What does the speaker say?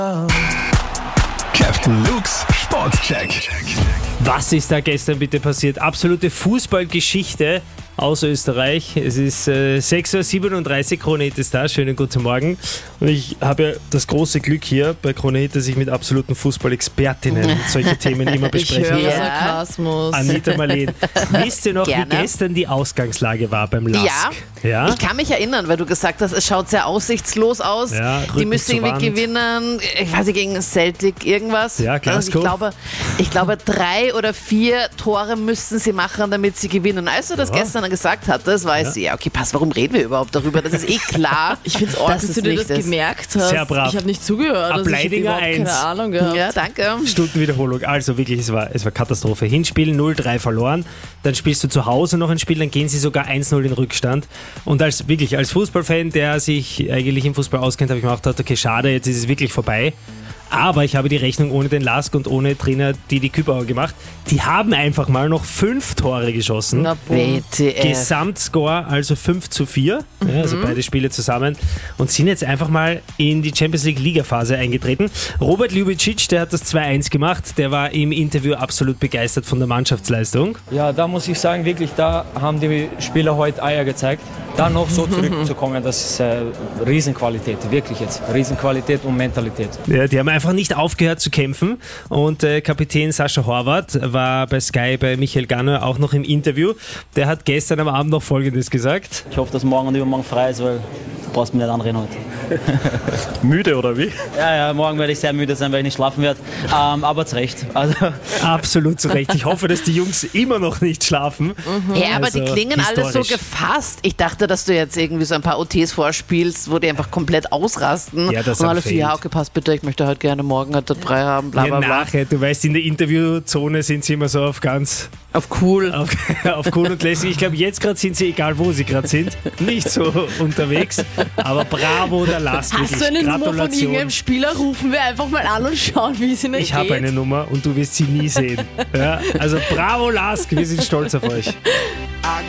Captain Luke's Sportcheck. Was ist da gestern bitte passiert? Absolute Fußballgeschichte aus Österreich. Es ist 6.37 Uhr, Krone Hit ist da. Schönen guten Morgen. Und ich habe ja das große Glück hier bei Krone Hit, dass ich mit absoluten Fußballexpertinnen solche Themen immer besprechen Ich höre kann. Sarkasmus. Anita Marleen, wisst ihr noch, Gerne. wie gestern die Ausgangslage war beim LASK? Ja. Ich kann mich erinnern, weil du gesagt hast, es schaut sehr aussichtslos aus. Ja, die Rücken müssen zur irgendwie Wand. gewinnen. Ich weiß nicht, gegen Celtic irgendwas. Ja, Glasgow. Ich glaube, 3 oder 4 Tore müssen sie machen, damit sie gewinnen. Als du das gestern gesagt hattest, war ich so, ja, okay, passt, warum reden wir überhaupt darüber? Das ist eh klar. Ich finde es arg, dass dass es du dir nicht das ist. gemerkt hast. Sehr brav. Ich habe nicht zugehört. Also ich habe Ableidinger überhaupt 1. keine Ahnung gehabt. Ja, danke. Stundenwiederholung. Also wirklich, es war Katastrophe. Hinspiel 0-3 verloren. Dann spielst du zu Hause noch ein Spiel, dann gehen sie sogar 1-0 in Rückstand. Und als Fußballfan, der sich eigentlich im Fußball auskennt, habe ich mir auch gedacht, okay, schade, jetzt ist es wirklich vorbei. Aber ich habe die Rechnung ohne den LASK und ohne Trainer die Kübauer gemacht. Die haben einfach mal noch 5 Tore geschossen. Na bitte. Gesamtscore also 5-4, ja, also beide Spiele zusammen, und sind jetzt einfach mal in die Champions League Ligaphase eingetreten. Robert Ljubicic, der hat das 2-1 gemacht, der war im Interview absolut begeistert von der Mannschaftsleistung. Ja, da muss ich sagen, wirklich, da haben die Spieler heute Eier gezeigt. Da noch so zurückzukommen, das ist Riesenqualität, wirklich jetzt. Riesenqualität und Mentalität. Ja, die haben einfach nicht aufgehört zu kämpfen, und Kapitän Sascha Horvath war bei Sky bei Michael Ganner auch noch im Interview. Der hat gestern am Abend noch Folgendes gesagt. Ich hoffe, dass morgen und übermorgen frei ist, weil du brauchst mich nicht anreden heute. Müde oder wie? Ja, morgen werde ich sehr müde sein, weil ich nicht schlafen werde. Aber zu Recht. Also, Absolut zu Recht. Ich hoffe, dass die Jungs immer noch nicht schlafen. Ja, aber Also, die klingen alle so historisch. gefasst. Ich dachte, dass du jetzt irgendwie so ein paar OTs vorspielst, wo die einfach komplett ausrasten. Ja, das und am alle so, Feld. ja, okay, passt bitte, ich möchte heute gerne morgen halt dort frei haben, bla Ja, bla bla. nachher, du weißt, in der Interviewzone sind sie immer so auf Auf cool. auf cool und lässig. Ich glaube, jetzt gerade sind sie, egal wo sie gerade sind, nicht so unterwegs. Aber bravo, der LASK. Hast du eine Nummer von Gratulation. irgendeinem Spieler? Rufen wir einfach mal an und schauen, wie es ihnen geht. Ich habe eine Nummer und du wirst sie nie sehen. Ja, also bravo, LASK, wir sind stolz auf euch.